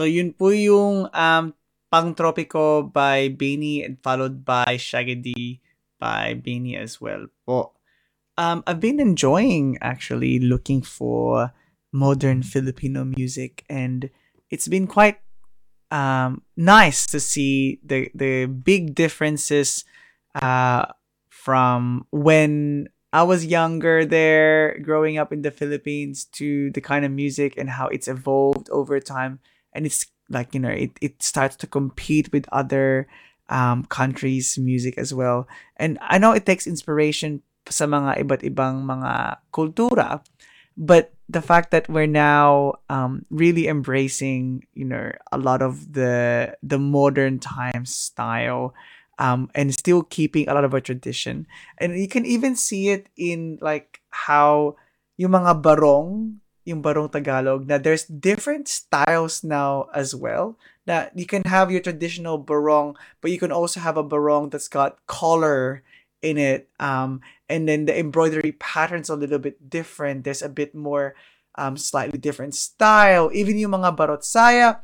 yun po yung Pang Tropico by Beanie and followed by Shaggy D by Beanie as well po. I've been enjoying actually looking for modern Filipino music, and it's been quite nice to see the big differences uh, from when I was younger there, growing up in the Philippines, to the kind of music and how it's evolved over time. And it's like, it starts to compete with other countries' music as well. And I know it takes inspiration sa mga iba't ibang mga kultura, but the fact that we're now really embracing, a lot of the modern times style, and still keeping a lot of our tradition. And you can even see it in like how yung mga yung barong Tagalog, na there's different styles now as well. That you can have your traditional barong, but you can also have a barong that's got color in it. And then the embroidery pattern's a little bit different. There's a bit more slightly different style. Even yung mga barot saya,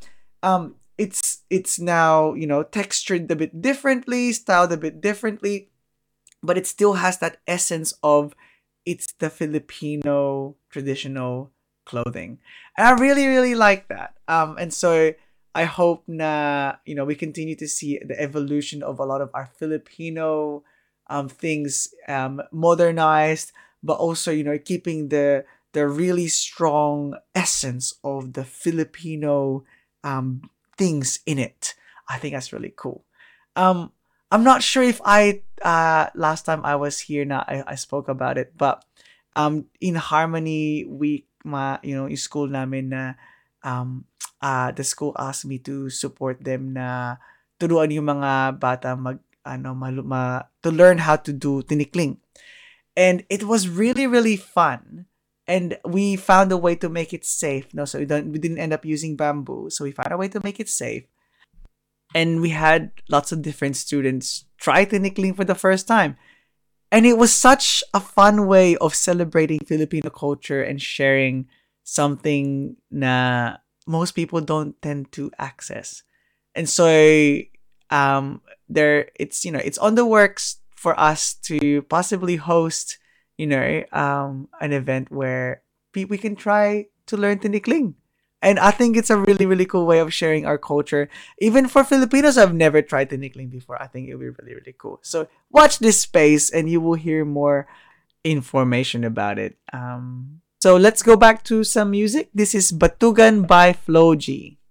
it's now, textured a bit differently, styled a bit differently, but it still has that essence of it's the Filipino traditional clothing. And I really, really like that. And so I hope na, we continue to see the evolution of a lot of our Filipino things modernized, but also, keeping the really strong essence of the Filipino things in it. I think that's really cool. Um, I'm not sure if I last time I was here now I spoke about it, but in Harmony Week, yung school namin na the school asked me to support them na turuan yung mga bata to learn how to do tinikling. And it was really, really fun. And we found a way to make it safe. No, so we didn't end up using bamboo. So we found a way to make it safe. And we had lots of different students try tinikling for the first time. And it was such a fun way of celebrating Filipino culture and sharing something na most people don't tend to access. And so it's on the works for us to possibly host, an event where we can try to learn tinikling. And I think it's a really, really cool way of sharing our culture. Even for Filipinos, I've never tried tinikling before. I think it will be really, really cool. So watch this space and you will hear more information about it. So let's go back to some music. This is Batugan by Flo G.